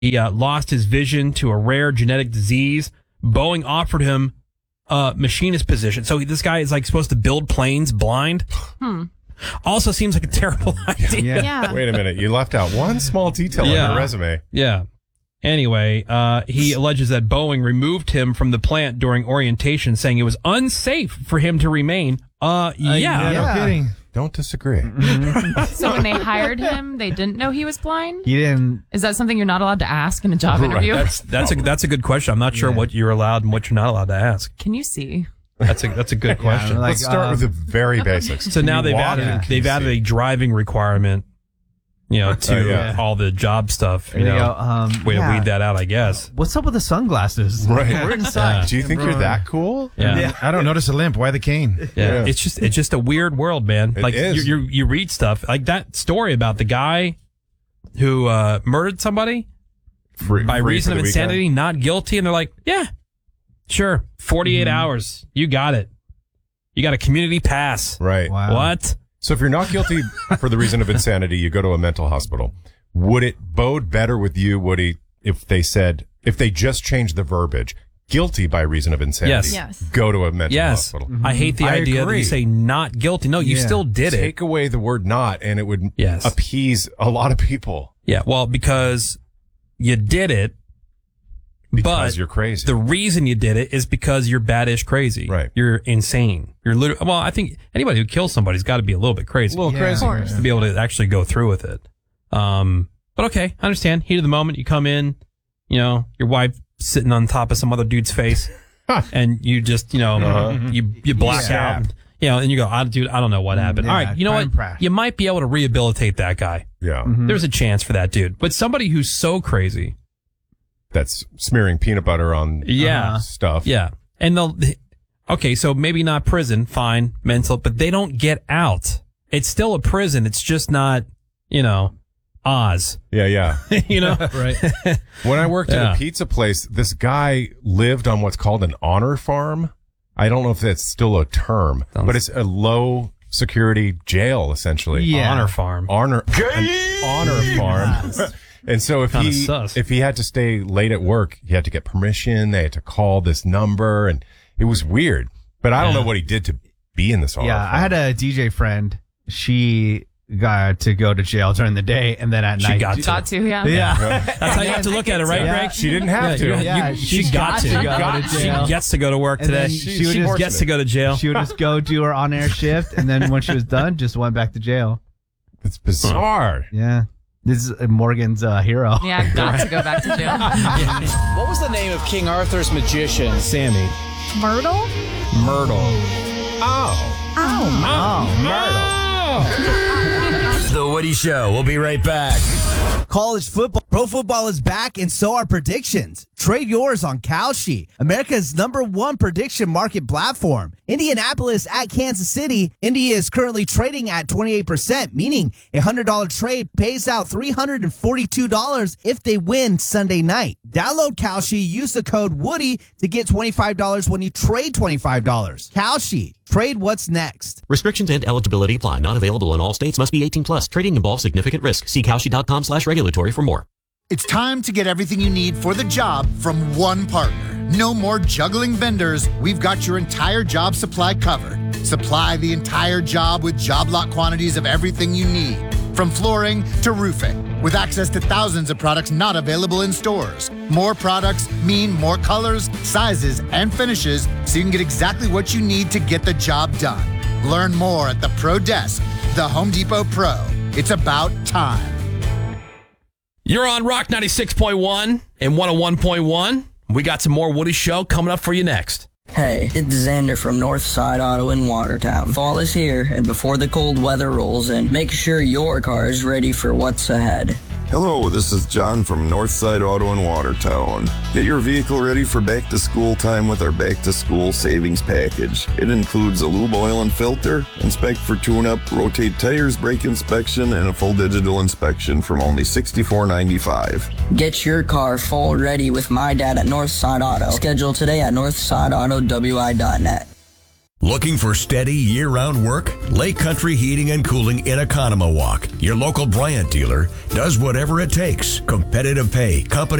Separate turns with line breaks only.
He lost his vision to a rare genetic disease. Boeing offered him a machinist position. So this guy is like supposed to build planes blind. Also seems like a terrible idea.
Yeah.
Wait a minute. You left out one small detail on your resume.
Yeah. Anyway, he alleges that Boeing removed him from the plant during orientation, saying it was unsafe for him to remain.
No kidding.
Don't disagree.
So when they hired him, they didn't know he was blind?
He didn't.
Is that something you're not allowed to ask in a job interview?
That's a good question. I'm not sure what you're allowed and what you're not allowed to ask.
Can you see?
That's a good question.
like,
Let's start with the very basics.
So now
Can you
they've
walk?
added a driving requirement, to all the job stuff.
Way to
way to weed that out, I guess.
What's up with the sunglasses?
Right.
We're inside.
Do you think you're that cool?
Yeah.
I don't notice a limp. Why the cane?
Yeah. It's just a weird world, man.
It
Like
is.
you read stuff like that story about the guy who murdered somebody by reason of insanity, not guilty, and they're like, yeah, sure, 48 hours, you got it. You got a community pass.
Right.
Wow.
What?
So if you're not guilty for the reason of insanity, you go to a mental hospital. Would it bode better with you, Woody, if they just changed the verbiage? Guilty by reason of insanity.
Yes.
Go to a mental hospital.
I hate the idea that
agree.
you say not guilty. No, you still did it.
Take away the word not, and it would
Yes.
appease a lot of people.
Yeah, well, because you did it,
Because
but
you're crazy.
the reason you did it is because you're badish crazy.
Right.
You're insane. You're literally, well, I think anybody who kills somebody's got to be a little bit crazy.
crazy.
Of course.
To be able to actually go through with it. But okay, I understand. Heat of the moment, you come in, your wife sitting on top of some other dude's face, and you just, you black out. And you go, dude, I don't know what happened.
Yeah,
All right, you know
crime
what?
crash.
You might be able to rehabilitate that guy.
Yeah.
There's a chance for that dude. But somebody who's so crazy.
That's smearing peanut butter on stuff.
Yeah. And okay, so maybe not prison, fine, mental, but they don't get out. It's still a prison. It's just not, Oz.
Yeah.
Right.
When I worked at a pizza place, this guy lived on what's called an honor farm. I don't know if that's still a term, but it's a low security jail, essentially.
Yeah.
Honor farm.
An honor farm. And so if he had to stay late at work, he had to get permission. They had to call this number, and it was weird. But I don't know what he did to be in this honor farm.
I had a DJ friend. She got to go to jail during the day, and then at night.
Got to, yeah.
That's how you have to look at it, right, Greg?
She didn't have to.
She got to
go to jail.
She gets to go to work
And
today.
then
She gets to go to jail.
She would just go do her on-air shift, and then when she was done, just went back to jail.
It's bizarre.
Yeah. This is Morgan's hero.
Yeah, got to go back to jail.
What was the name of King Arthur's magician?
Sammy.
Myrtle?
Myrtle.
The Woody Show. We'll be right back.
College football, pro football is back, and so are predictions. Trade yours on Kalshi, America's #1 prediction market platform. Indianapolis at Kansas City. India is currently trading at 28%, meaning a $100 trade pays out $342 if they win Sunday night. Download Kalshi, use the code Woody to get $25 when you trade $25. Kalshi, trade what's next.
Restrictions and eligibility apply. Not available in all states. Must be 18 plus. Trading involves significant risk. See Kalshi.com/regulatory for more.
It's time to get everything you need for the job from one partner. No more juggling vendors. We've got your entire job supply covered. Supply the entire job with job lot quantities of everything you need, from flooring to roofing, with access to thousands of products not available in stores. More products mean more colors, sizes, and finishes, so you can get exactly what you need to get the job done. Learn more at the Pro Desk, the Home Depot Pro. It's about time.
You're on Rock 96.1 and 101.1. We got some more Woody Show coming up for you next.
Hey, it's Xander from Northside Auto in Watertown. Fall is here, and before the cold weather rolls in, make sure your car is ready for what's ahead.
Hello, this is John from Northside Auto in Watertown. Get your vehicle ready for back to school time with our back to school savings package. It includes a lube oil and filter, inspect for tune-up, rotate tires, brake inspection, and a full digital inspection from only $64.95.
Get your car full ready with my dad at Northside Auto. Schedule today at northsideautowi.net.
Looking for steady year-round work? Lake Country Heating and Cooling in Economowalk, your local Bryant dealer, does whatever it takes. Competitive pay, company